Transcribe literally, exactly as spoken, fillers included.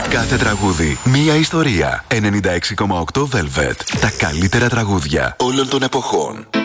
Κάθε τραγούδι, μία ιστορία. ενενήντα έξι κόμμα οκτώ Velvet. Τα καλύτερα τραγούδια όλων των εποχών.